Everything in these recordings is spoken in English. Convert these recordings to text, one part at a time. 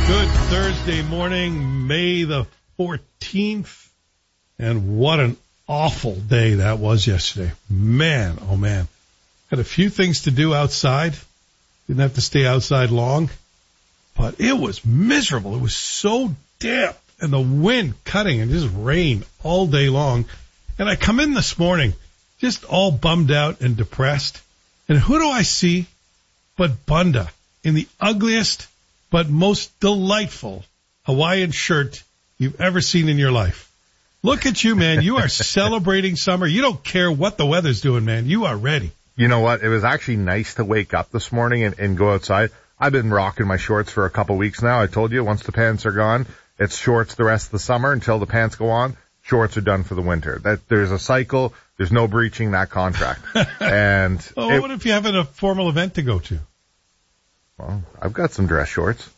Good Thursday morning, May the 14th. And what an awful day that was yesterday. Man, oh man. Had a few things to do outside. Didn't have to stay outside long. But it was miserable. It was so damp. And the wind cutting and just rain all day long. And I come in this morning just all bummed out and depressed. And who do I see but Bunda in the ugliest but most delightful Hawaiian shirt you've ever seen in your life. Look at you, man. You are celebrating summer. You don't care what the weather's doing, man. You are ready. You know what? It was actually nice to wake up this morning and go outside. I've been rocking my shorts for a couple weeks now. I told you, once the pants are gone, it's shorts the rest of the summer until the pants go on. Shorts are done for the winter. That there's a cycle. There's no breaching that contract. And what if you have a formal event to go to? Well, I've got some dress shorts.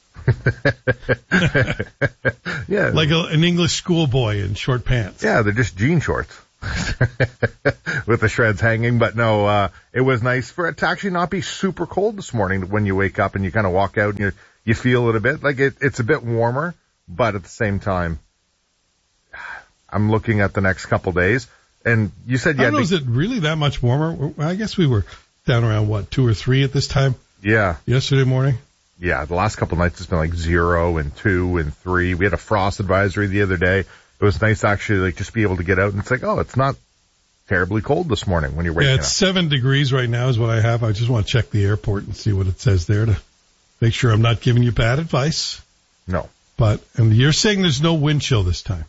Yeah. Like an English schoolboy in short pants. Yeah, they're just jean shorts with the shreds hanging. But no, it was nice for it to actually not be super cold this morning when you wake up and you kind of walk out and you feel it a bit. Like it's a bit warmer, but at the same time, I'm looking at the next couple days. And you said, I don't know, is it really that much warmer? I guess we were down around, 2 or 3 at this time? Yeah. Yesterday morning? Yeah, the last couple of nights it's been like 0 and 2 and 3. We had a frost advisory the other day. It was nice to actually just be able to get out and it's like, oh, it's not terribly cold this morning when you're waking up. Yeah, it's 7 degrees right now is what I have. I just want to check the airport and see what it says there to make sure I'm not giving you bad advice. No. And you're saying there's no wind chill this time.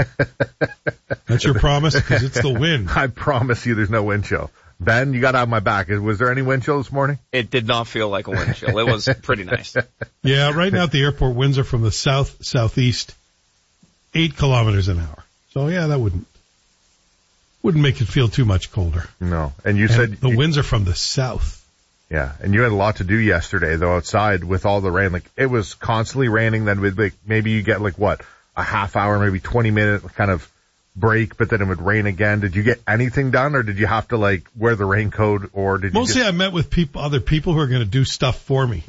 That's your promise? Because it's the wind. I promise you there's no wind chill. Ben, you got to have my back. Was there any wind chill this morning? It did not feel like a wind chill. It was pretty nice. Yeah, right now at the airport, winds are from the southeast, 8 kilometers an hour. So, yeah, that wouldn't make it feel too much colder. No. And you said the winds are from the south. Yeah, and you had a lot to do yesterday, though, outside with all the rain. Like, it was constantly raining. Then maybe you get, a half hour, maybe 20-minute kind of break, but then it would rain again. Did you get anything done, or did you have to wear the raincoat, or did you Mostly I met with other people who are going to do stuff for me.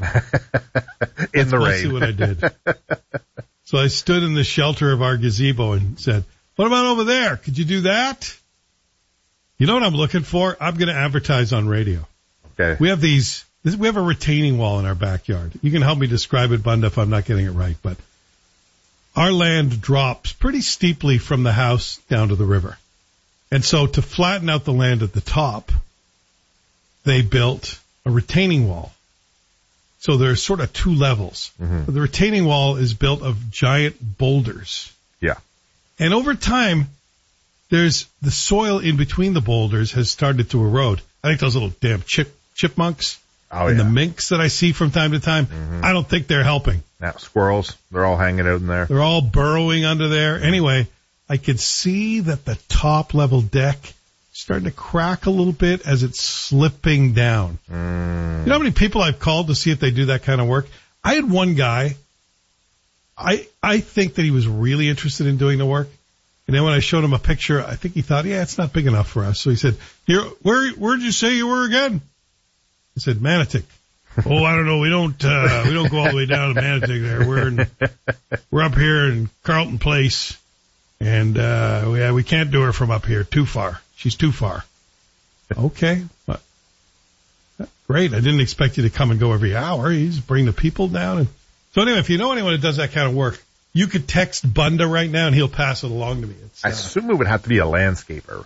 In the rain. That's what I did. So I stood in the shelter of our gazebo and said, what about over there? Could you do that? You know what I'm looking for? I'm going to advertise on radio. Okay. We have we have a retaining wall in our backyard. You can help me describe it, Bunda, if I'm not getting it right, but our land drops pretty steeply from the house down to the river. And so to flatten out the land at the top, they built a retaining wall. So there's sort of 2 levels. Mm-hmm. The retaining wall is built of giant boulders. Yeah. And over time, there's the soil in between the boulders has started to erode. I think those little damn chipmunks and the minks that I see from time to time, I don't think they're helping. Yeah, squirrels, they're all hanging out in there. They're all burrowing under there. Anyway, I could see that the top level deck starting to crack a little bit as it's slipping down. You know how many people I've called to see if they do that kind of work? I had one guy, I think that he was really interested in doing the work. And then when I showed him a picture, I think he thought, yeah, it's not big enough for us. So he said, here, where'd you say you were again? I said, Manotick. Oh, I don't know. We don't go all the way down to Manotick there. We're up here in Carlton Place. And, we can't do her from up here. Too far. She's too far. Okay. But, great. I didn't expect you to come and go every hour. You just bring the people down. So anyway, if you know anyone that does that kind of work, you could text Bunda right now and he'll pass it along to me. I assume it would have to be a landscaper.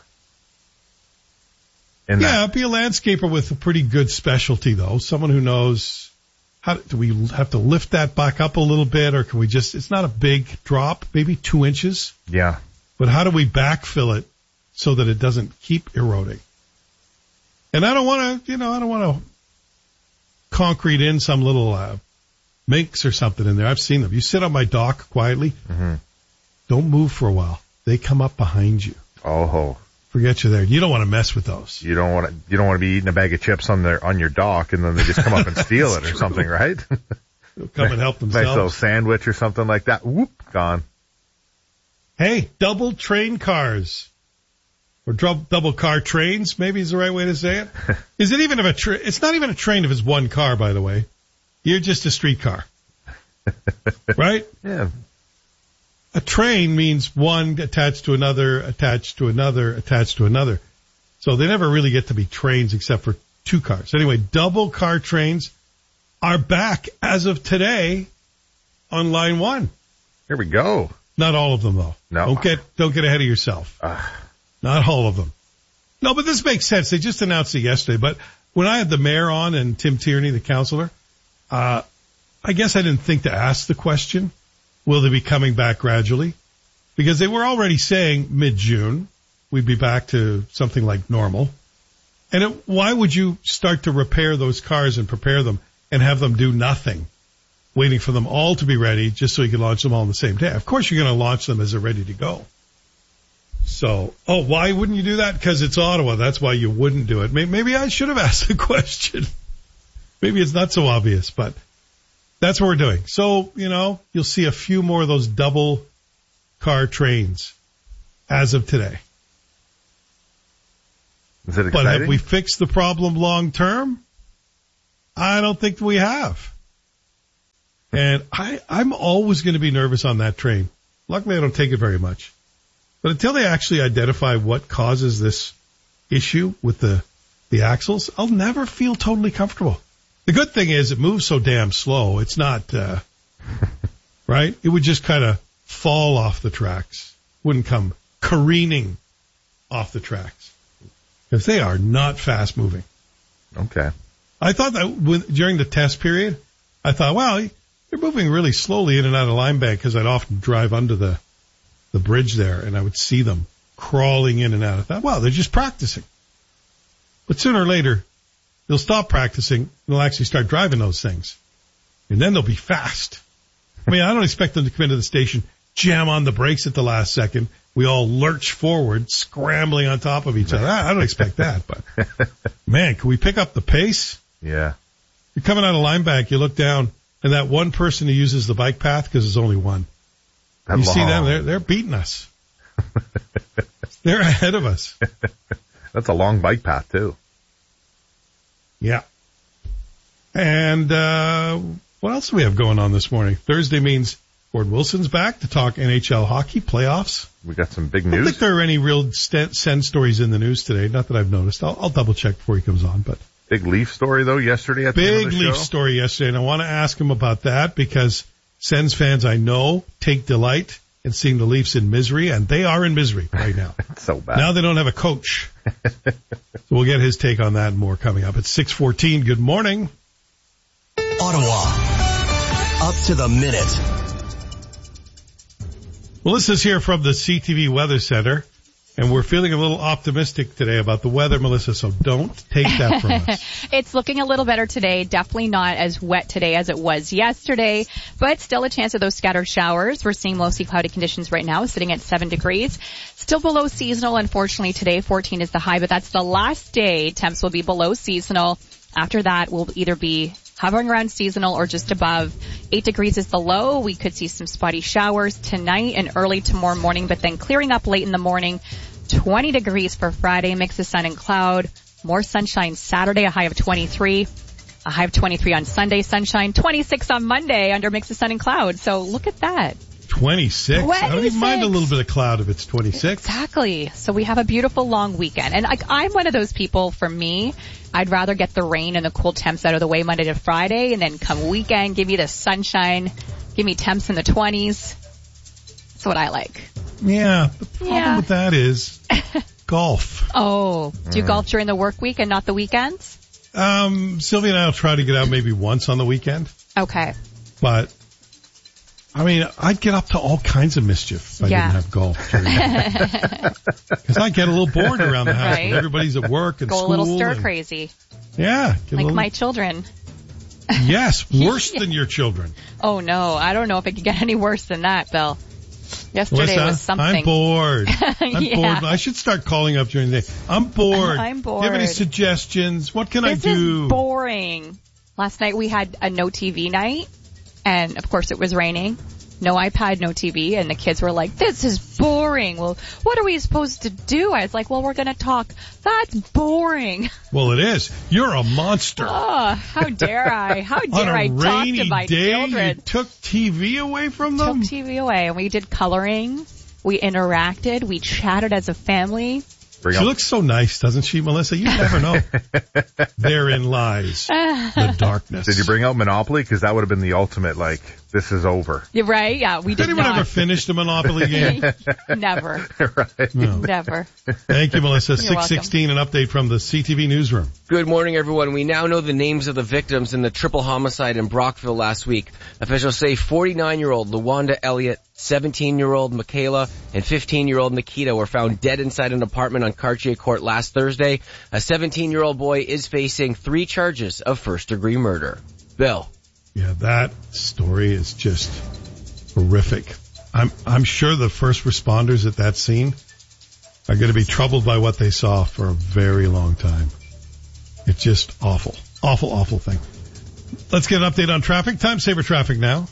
Yeah, be a landscaper with a pretty good specialty, though. Someone who knows do we have to lift that back up a little bit, or can we it's not a big drop, maybe 2 inches. Yeah. But how do we backfill it so that it doesn't keep eroding? And I don't want to, concrete in some little, minks or something in there. I've seen them. You sit on my dock quietly. Mm-hmm. Don't move for a while. They come up behind you. Oh. Forget you there. You don't want to mess with those. You don't want to be eating a bag of chips on your dock and then they just come up and steal it or something, right? They'll come and help themselves. Nice little sandwich or something like that. Whoop, gone. Hey, double train cars. Or double car trains, maybe is the right way to say it. Is it even it's not even a train if it's one car, by the way. You're just a streetcar. Right? Yeah. A train means one attached to another, attached to another, attached to another. So they never really get to be trains except for two cars. Anyway, double car trains are back as of today on Line 1. Here we go. Not all of them, though. No. Don't get ahead of yourself. Not all of them. No, but this makes sense. They just announced it yesterday. But when I had the mayor on and Tim Tierney, the councillor, I guess I didn't think to ask the question, will they be coming back gradually? Because they were already saying mid-June we'd be back to something like normal. And why would you start to repair those cars and prepare them and have them do nothing, waiting for them all to be ready just so you can launch them all on the same day? Of course you're going to launch them as they're ready to go. So, why wouldn't you do that? Because it's Ottawa. That's why you wouldn't do it. Maybe I should have asked the question. Maybe it's not so obvious, but that's what we're doing. So, you'll see a few more of those double car trains as of today. Is it exciting? But have we fixed the problem long term? I don't think we have. And I'm always going to be nervous on that train. Luckily, I don't take it very much. But until they actually identify what causes this issue with the axles, I'll never feel totally comfortable. The good thing is it moves so damn slow. It's not, right? It would just kind of fall off the tracks. Wouldn't come careening off the tracks. Because they are not fast moving. Okay. I thought that during the test period, I thought, well, you're moving really slowly in and out of Limebank because I'd often drive under the bridge there and I would see them crawling in and out. I thought, well, they're just practicing. But sooner or later, they'll stop practicing and they'll actually start driving those things. And then they'll be fast. I mean, I don't expect them to come into the station, jam on the brakes at the last second. We all lurch forward, scrambling on top of each other. I don't expect that, but man, can we pick up the pace? Yeah. You're coming out of Limebank, you look down, and that one person who uses the bike path, because there's only one, you see them, they're beating us. They're ahead of us. That's a long bike path, too. Yeah. And what else do we have going on this morning? Thursday means Gord Wilson's back to talk NHL hockey playoffs. We got some big I don't news. think there are any real send stories in the news today. Not that I've noticed. I'll double check before he comes on. But Big Leaf story, though, yesterday at the end of the show. Big Leaf story yesterday, and I want to ask him about that because Sens fans I know take delight in seeing the Leafs in misery, and they are in misery right now. It's so bad. Now they don't have a coach. So we'll get his take on that and more coming up. It's 6:14. Good morning. Ottawa. Up to the minute. Well, this is here from the CTV Weather Center, and we're feeling a little optimistic today about the weather, Melissa, so don't take that from us. It's looking a little better today. Definitely not as wet today as it was yesterday, but still a chance of those scattered showers. We're seeing mostly cloudy conditions right now, sitting at 7 degrees. Still below seasonal, unfortunately, today. 14 is the high, but that's the last day. Temps will be below seasonal. After that, we'll either be hovering around seasonal or just above. 8 degrees is the low. We could see some spotty showers tonight and early tomorrow morning, but then clearing up late in the morning. 20 degrees for Friday, mix of sun and cloud. More sunshine Saturday, a high of 23. A high of 23 on Sunday, sunshine. 26 on Monday under mix of sun and cloud. So look at that. 26. I don't even mind a little bit of cloud if it's 26. Exactly. So we have a beautiful long weekend. And I'm one of those people, for me, I'd rather get the rain and the cool temps out of the way Monday to Friday, and then come weekend, give me the sunshine, give me temps in the 20s. That's what I like. Yeah, the problem with that is golf. Oh, do you golf during the work week and not the weekends? Sylvia and I will try to get out maybe once on the weekend. Okay. But, I mean, I'd get up to all kinds of mischief if I didn't have golf during the because I get a little bored around the house when everybody's at work and Go school. a little stir crazy. Yeah. Like my children. Yes, worse than your children. Oh, no. I don't know if it could get any worse than that, Bill. Yesterday was something. I'm bored. I'm Yeah. bored. I should start calling up during the day. I'm bored. I'm bored. Do you have any suggestions? What can I do? This is boring. Last night we had a no TV night, and of course it was raining. No iPad, no TV, and the kids were like, this is boring. Well, what are we supposed to do? I was like, well, we're going to talk. That's boring. Well, it is. You're a monster. Oh, how dare I? How dare I talk to my On a rainy day, children? you took TV away from them? Took TV away, and we did coloring. We interacted. We chatted as a family. She looks so nice, doesn't she, Melissa? You never know. Therein lies the darkness. Did you bring out Monopoly? Because that would have been the ultimate, like, this is over. You're right. Yeah, we did anyone not. ever finish the Monopoly game? Never. Right. No. Never. Thank you, Melissa. You're 6:16, an update from the CTV newsroom. Good morning, everyone. We now know the names of the victims in the triple homicide in Brockville last week. Officials say 49-year-old Luwanda Elliott, 17-year-old Michaela, and 15-year-old Nikita were found dead inside an apartment on Cartier Court last Thursday. A 17-year-old boy is facing 3 charges of first-degree murder. Bill. Yeah, that story is just horrific. I'm sure the first responders at that scene are going to be troubled by what they saw for a very long time. It's just awful. Awful, awful thing. Let's get an update on traffic. Time saver traffic now.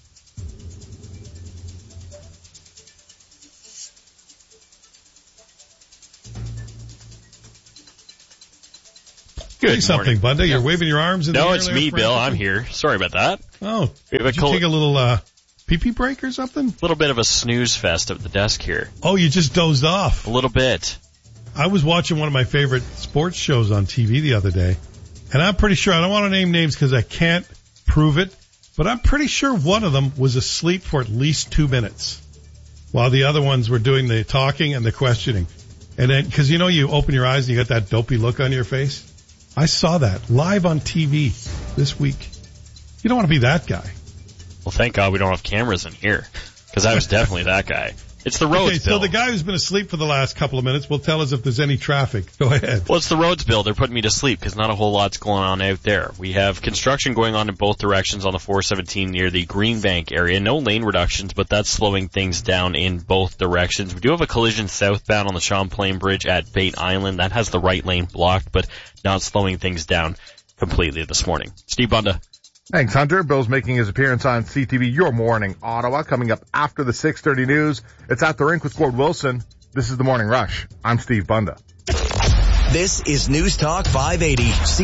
Good Say something, morning. Bunda. You're waving your arms in the air. No, it's there, me, Bill. frantically. I'm here. Sorry about that. Oh, We have a did you take a little pee-pee break or something? little bit of a snooze fest at the desk here. Oh, you just dozed off. A little bit. I was watching one of my favorite sports shows on TV the other day, and I'm pretty sure, I don't want to name names because I can't prove it, but I'm pretty sure one of them was asleep for at least 2 minutes while the other ones were doing the talking and the questioning. And then, because you open your eyes and you got that dopey look on your face. I saw that live on TV this week. You don't want to be that guy. Well, thank God we don't have cameras in here, because I was definitely that guy. It's the roads, Okay, so Bill. the guy who's been asleep for the last couple of minutes will tell us if there's any traffic. Go ahead. Well, it's the roads, Bill. They're putting me to sleep because not a whole lot's going on out there. We have construction going on in both directions on the 417 near the Greenbank area. No lane reductions, but that's slowing things down in both directions. We do have a collision southbound on the Champlain Bridge at Bate Island. That has the right lane blocked, but not slowing things down completely this morning. Steve Bunda. Thanks, Hunter. Bill's making his appearance on CTV Your Morning Ottawa. Coming up after the 6:30 news, it's At the Rink with Gord Wilson. This is the Morning Rush. I'm Steve Bunda. This is News Talk 580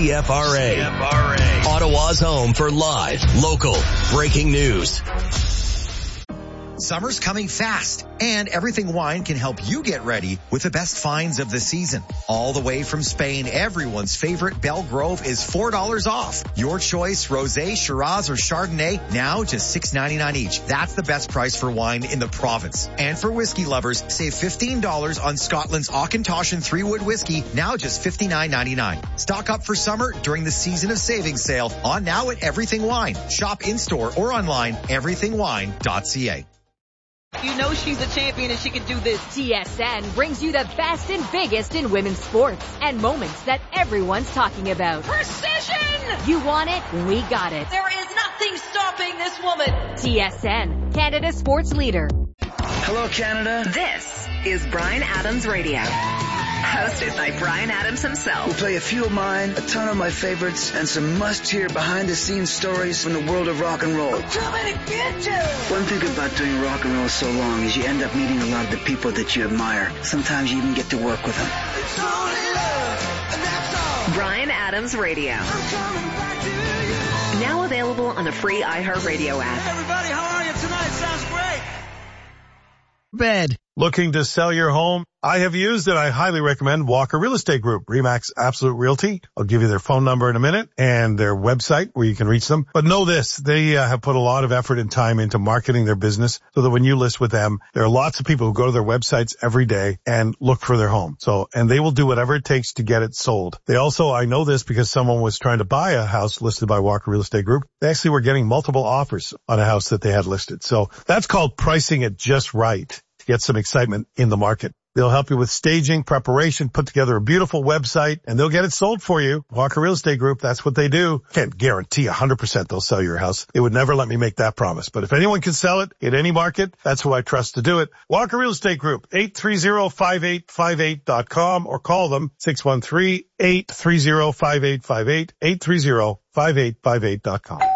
CFRA. Ottawa's home for live, local, breaking news. Summer's coming fast, and Everything Wine can help you get ready with the best finds of the season. All the way from Spain, everyone's favorite Belgrove is $4 off. Your choice, Rosé, Shiraz, or Chardonnay, now just $6.99 each. That's the best price for wine in the province. And for whiskey lovers, save $15 on Scotland's Auchentoshan 3-Wood whiskey, now just $59.99. Stock up for summer during the Season of Savings sale on now at Everything Wine. Shop in-store or online, everythingwine.ca. You know she's a champion and she can do this. TSN brings you the best and biggest in women's sports and moments that everyone's talking about. Precision! You want it? We got it. There is nothing stopping this woman. TSN, Canada's sports leader. Hello, Canada. This is Bryan Adams Radio. Hosted by Bryan Adams himself. We'll play a few of mine, a ton of my favorites, and some must-hear behind-the-scenes stories from the world of rock and roll. I'm coming to get you! One thing about doing rock and roll so long is you end up meeting a lot of the people that you admire. Sometimes you even get to work with them. It's only love, and that's all. Bryan Adams Radio. I'm coming back to you. Now available on the free iHeartRadio app. Hey everybody, how are you tonight? Sounds great. Bed. Looking to sell your home? I have used it. I highly recommend Walker Real Estate Group, RE/MAX Absolute Realty. I'll give you their phone number in a minute and their website where you can reach them. But know this, they have put a lot of effort and time into marketing their business so that when you list with them, there are lots of people who go to their websites every day and look for their home. And they will do whatever it takes to get it sold. They also, I know this because someone was trying to buy a house listed by Walker Real Estate Group. They actually were getting multiple offers on a house that they had listed. So that's called pricing it just right. Get some excitement in the market. They'll help you with staging, preparation, put together a beautiful website, and they'll get it sold for you. Walker Real Estate Group, that's what they do. Can't guarantee 100% they'll sell your house. They would never let me make that promise. But if anyone can sell it in any market, that's who I trust to do it. Walker Real Estate Group, 830-5858.com or call them 613-830-5858, 830-5858.com.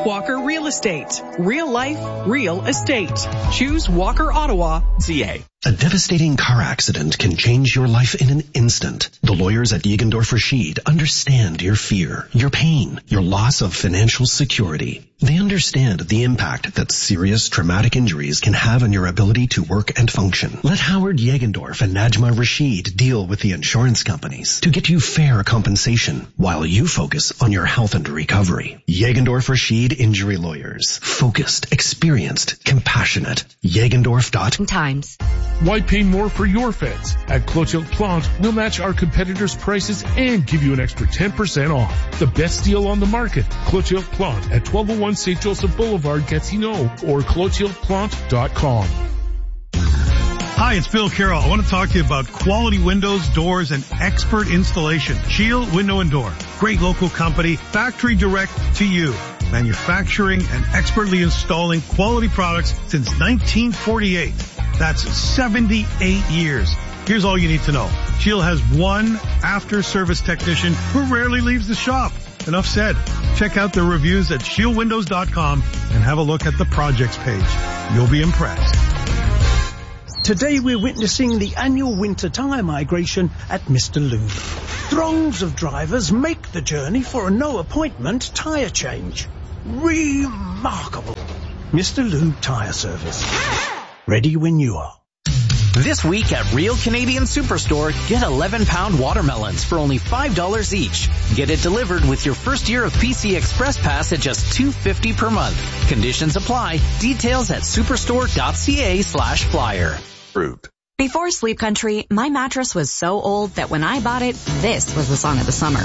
Walker Real Estate. Real life, real estate. Choose WalkerOttawa.ca. A devastating car accident can change your life in an instant. The lawyers at Jägendorf Rashid understand your fear, your pain, your loss of financial security. They understand the impact that serious traumatic injuries can have on your ability to work and function. Let Howard Jägendorf and Najma Rashid deal with the insurance companies to get you fair compensation while you focus on your health and recovery. Jägendorf Rashid Injury Lawyers. Focused, experienced, compassionate. Jägendorf.com. Times. Why pay more for your fence? At Clotilde Plant, we'll match our competitors' prices and give you an extra 10% off. The best deal on the market. Clotilde Plant at 1201 St. Joseph Boulevard, Gatineau, or ClotildePlant.com. Hi, it's Bill Carroll. I want to talk to you about quality windows, doors, and expert installation. Shield Window and Door. Great local company, factory direct to you. Manufacturing and expertly installing quality products since 1948. That's 78 years. Here's all you need to know. Shield has one after-service technician who rarely leaves the shop. Enough said. Check out the reviews at shieldwindows.com and have a look at the projects page. You'll be impressed. Today we're witnessing the annual winter tyre migration at Mr. Lube. Throngs of drivers make the journey for a no-appointment tyre change. Remarkable. Mr. Lube Tyre Service. Ready when you are. This week at Real Canadian Superstore, get 11-pound watermelons for only $5 each. Get it delivered with your first year of PC Express Pass at just $2.50 per month. Conditions apply. Details at superstore.ca/flyer. Fruit. Before Sleep Country, my mattress was so old that when I bought it, this was the song of the summer.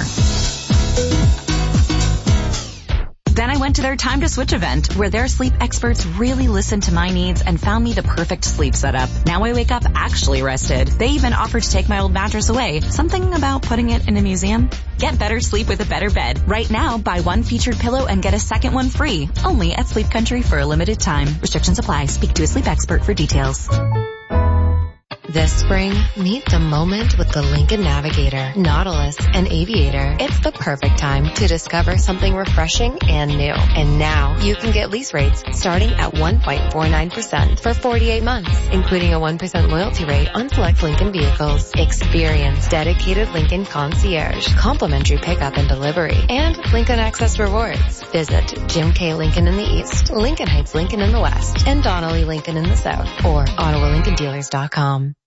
Then I went to their Time to Switch event, where their sleep experts really listened to my needs and found me the perfect sleep setup. Now I wake up actually rested. They even offered to take my old mattress away. Something about putting it in a museum? Get better sleep with a better bed. Right now, buy one featured pillow and get a second one free. Only at Sleep Country for a limited time. Restrictions apply. Speak to a sleep expert for details. This spring, meet the moment with the Lincoln Navigator, Nautilus, and Aviator. It's the perfect time to discover something refreshing and new. And now, you can get lease rates starting at 1.49% for 48 months, including a 1% loyalty rate on select Lincoln vehicles. Experience dedicated Lincoln concierge, complimentary pickup and delivery, and Lincoln Access Rewards. Visit Jim K. Lincoln in the East, Lincoln Heights Lincoln in the West, and Donnelly Lincoln in the South, or OttawaLincolnDealers.com.